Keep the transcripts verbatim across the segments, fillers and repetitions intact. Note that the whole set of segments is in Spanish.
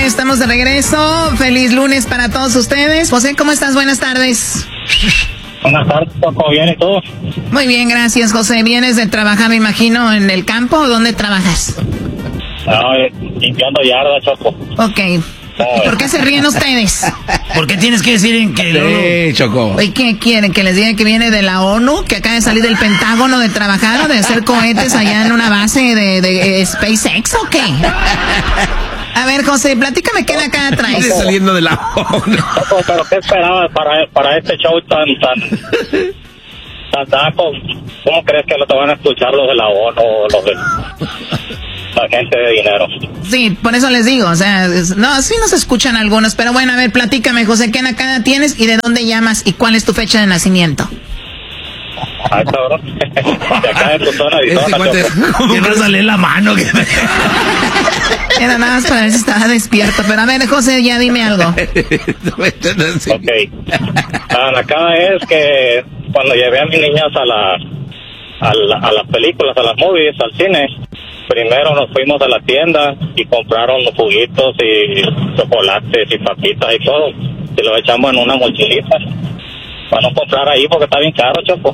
estamos de regreso. Feliz lunes para todos ustedes. José, ¿cómo estás? Buenas tardes. Buenas tardes, ¿cómo bien y todo? Muy bien, gracias, José. ¿Vienes de trabajar, me imagino, en el campo o dónde trabajas? No, limpiando yarda, Choco. Ok. ¿Por qué se ríen ustedes? ¿Por qué tienes que decir que sí, no? Choco. ¿Y qué quieren? ¿Que les diga que viene de la ONU? ¿Que acaba de salir del Pentágono de trabajar o de hacer cohetes allá en una base de, de, de SpaceX o qué? A ver, José, platícame qué de acá traes. Estoy saliendo de la ONU. Choco, pero ¿qué esperabas para, para este show tan, tan, tan, tan, ¿cómo crees que lo te van a escuchar los de la ONU o los de la gente de dinero? Sí, por eso les digo, o sea, es, no, sí nos escuchan algunos, pero bueno, a ver, platícame, José, ¿qué nakada tienes y de dónde llamas y cuál es tu fecha de nacimiento? Ay, cabrón. De acá de Tucson, Arizona, Choco. ¿Qué vas a leer la mano? Era nada más para ver si estaba despierto, pero a ver, José, ya dime algo. Ok. La nakada es que cuando llevé a mis niñas a la, a la, a las películas, a las movies, al cine, primero nos fuimos a la tienda y compraron los juguitos y chocolates y papitas y todo. Y los echamos en una mochilita. Para no comprar ahí porque está bien caro, Choco.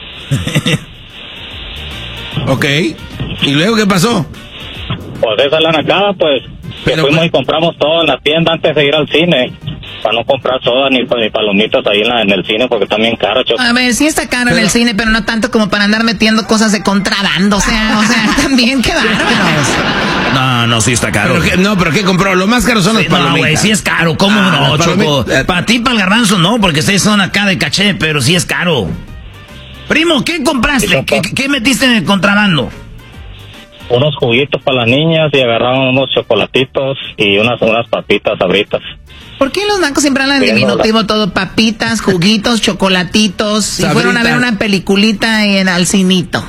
Ok. ¿Y luego qué pasó? Pues esa es la nakada, pues. Que Pero, fuimos pues, y compramos todo en la tienda antes de ir al cine. Para no comprar soda ni, ni palomitas ahí en, la, en el cine porque está bien caro, Choco. A ver, sí está caro Pero, en el cine, pero no tanto como para andar metiendo cosas de contrabando, o sea, o sea, también qué bárbaros. No, no, sí está caro. ¿Pero qué, no, pero ¿qué compró? Lo más caro son Sí, las palomitas. no, güey, sí es caro. ¿Cómo Ah, no, las Choco? palomitas. Para ti, para el garbanzo, no, porque ustedes son acá de caché, pero sí es caro. Primo, ¿qué compraste? ¿Qué, qué metiste en el contrabando? Unos juguitos para las niñas y agarraron unos chocolatitos y unas, unas papitas sabritas. ¿Por qué los nacos siempre hablan en diminutivo todo? Papitas, juguitos, chocolatitos. Si Sabritas. fueron a ver una peliculita en al cinito.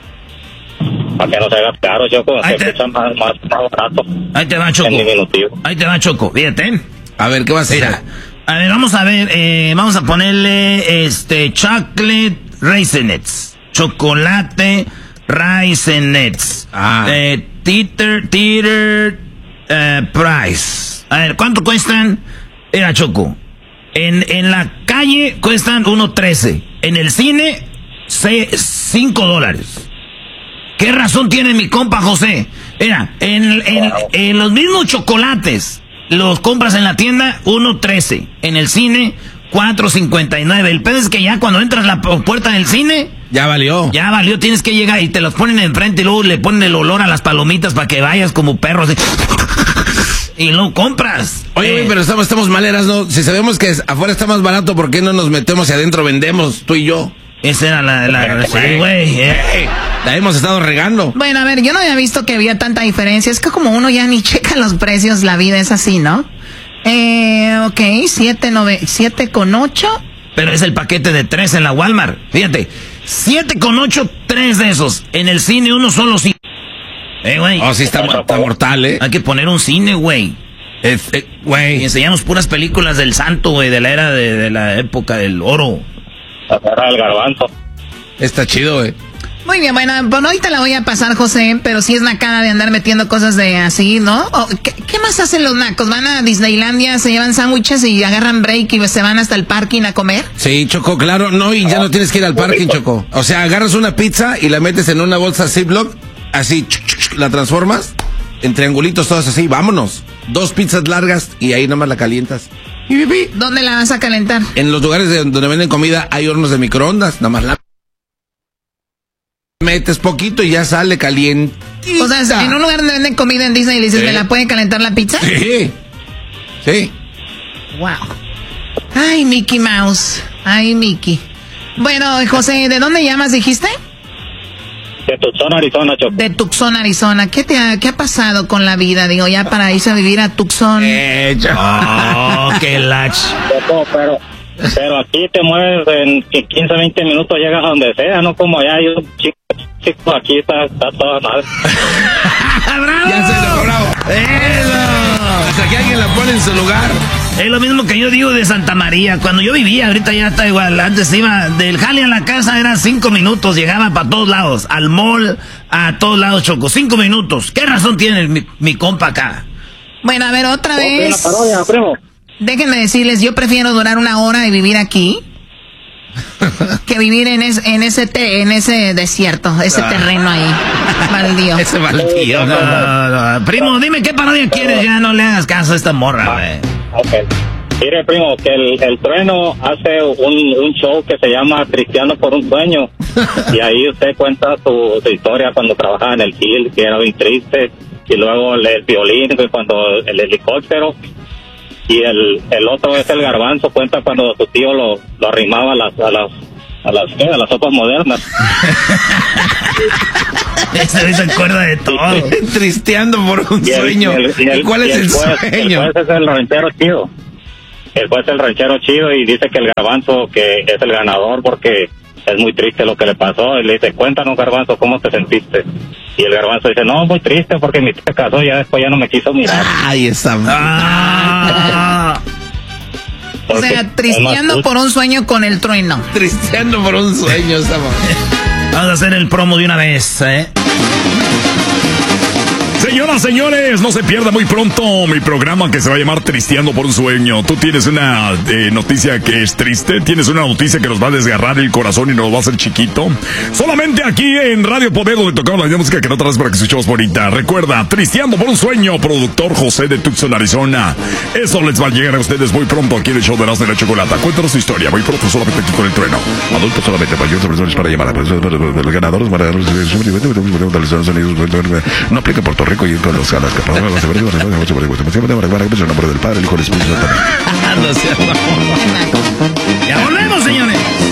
Para que no se haga caro, Choco, Ahí se te- escucha más, más, más barato. Ahí te va, Choco. En diminutivo. Ahí te va, Choco. Fíjate. A ver, ¿qué vas a hacer? Mira, a ver, vamos a ver, eh, vamos a ponerle, este, chocolate raisinets. Chocolate raisinets. Ah. Eh, teeter, teeter, eh, price. A ver, ¿cuánto cuestan? Mira, Choco. En, en la calle cuestan uno trece. En el cine, cinco dólares. ¿Qué razón tiene mi compa José? Mira, en, en, en los mismos chocolates, los compras en la tienda, uno trece. En el cine, cuatro cincuenta y nueve. El pedo es que ya cuando entras a la puerta del cine, Ya valió. ya valió, tienes que llegar y te los ponen enfrente y luego le ponen el olor a las palomitas para que vayas como perro así. Y lo compras. Oye, güey, Eh, pero estamos, estamos maleras, ¿no? Si sabemos que afuera está más barato, ¿por qué no nos metemos y adentro vendemos, tú y yo? Esa era la... la sí, güey. eh. La hemos estado regando. Bueno, a ver, yo no había visto que había tanta diferencia. Es que como uno ya ni checa los precios, la vida es así, ¿no? Eh, ok, siete, nove, siete con ocho. Pero es el paquete de tres en la Walmart. Fíjate, siete con ocho, tres de esos. En el cine uno solo sí. Eh, güey. Oh, sí, está, está mortal, ¿eh? Hay que poner un cine, güey. Eh, eh, Y Güey. enseñamos puras películas del santo, güey, de la era de, de la época del oro. La cara del garbanzo. Está chido, güey. Muy bien, bueno, bueno, ahorita la voy a pasar, José, pero sí es nacada de andar metiendo cosas de así, ¿no? O, ¿qué, ¿Qué más hacen los nacos? ¿Van a Disneylandia, se llevan sándwiches y agarran break y se van hasta el parking a comer? Sí, Choco, claro. No, y ya no tienes que ir al parking, Choco. O sea, agarras una pizza y la metes en una bolsa Ziploc, así, chuc, chuc, chuc, la transformas en triangulitos todos así, vámonos. Dos pizzas largas y ahí nada más la calientas. Y pipí. ¿Dónde la vas a calentar? En los lugares de- donde venden comida hay hornos de microondas, nada más la metes poquito y ya sale caliente. O sea, en un lugar donde venden comida en Disney y le dices, Sí. ¿me la puede calentar la pizza? Sí. Sí. Wow. Ay, Mickey Mouse. Ay, Mickey. Bueno, José, ¿de dónde llamas, dijiste? De Tucson, Arizona, Choco. De Tucson, Arizona. ¿Qué te ha, qué ha pasado con la vida? Digo, ya para irse a vivir a Tucson. Eh, Choco. Oh, qué lach. Choco, pero, pero aquí te mueves en quince, veinte minutos, llegas a donde sea, no como allá. Yo, chico, chico, aquí está, está toda madre. ¡Bravo! Ya se lo bravo. ¡Eso! Hasta que alguien la pone en su lugar. Es lo mismo que yo digo de Santa María. Cuando yo vivía, ahorita ya está igual. Antes iba del jale a la casa, eran cinco minutos. Llegaba para todos lados. Al mall, a todos lados, Choco. Cinco minutos. ¿Qué razón tiene mi, mi compa acá? Bueno, a ver, otra Ok, vez. una parodia, primo. Déjenme decirles, yo prefiero durar una hora y vivir aquí que vivir en, es, en ese te, en ese desierto, ese ah. terreno ahí, baldío. Ese baldío. No, no, no. Primo, dime qué parodia quieres, ya no le hagas caso a esta morra, güey. Ok. Mire, primo, que el, el Trueno hace un, un show que se llama Cristiano por un Sueño. Y ahí usted cuenta su, su historia cuando trabajaba en el Hill, que era muy triste. Y luego el, el violín, cuando el helicóptero. Y el, el otro es el Garbanzo, cuenta cuando su tío lo, lo arrimaba a las, a las, a las, ¿qué? A las sopas modernas. Ese se acuerda de todo. Tristeando por un y el, sueño. Y el, y el, ¿Y cuál es el, el juez, sueño? El juez es el ranchero chido. El juez es el ranchero chido y dice que el Garbanzo que es el ganador porque es muy triste lo que le pasó. Y le dice, cuéntanos, Garbanzo, ¿cómo te sentiste? Y el Garbanzo dice, no, muy triste porque mi tía se casó y ya después ya no me quiso mirar. Ahí está. Ah. O sea, tristeando por un sueño con el Trueno. Tristeando por un sueño, estamos. Vamos a hacer el promo de una vez, ¿eh? Señoras, señores, no se pierda muy pronto mi programa que se va a llamar Tristeando por un Sueño. Tú tienes una eh, noticia que es triste, tienes una noticia que nos va a desgarrar el corazón y nos va a hacer chiquito. Solamente aquí en Radio Poder, donde tocamos la misma música que no otra vez para que escuchemos bonita. Recuerda, Tristeando por un Sueño, productor José de Tucson, Arizona. Eso les va a llegar a ustedes muy pronto aquí en el show de Erasmo y la Chocolata. Cuéntanos tu historia, muy pronto solamente aquí con el Trueno. Adultos solamente, mayores personas para llamar. Los ganadores, no aplica Puerto Rico y en todas las ganas que Ya volvemos, señores.